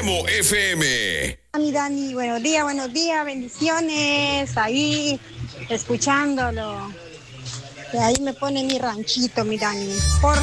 Extremo FM. Mi Dani, buenos días, bendiciones, ahí, escuchándolo. Y ahí me pone mi ranchito, mi Dani. Por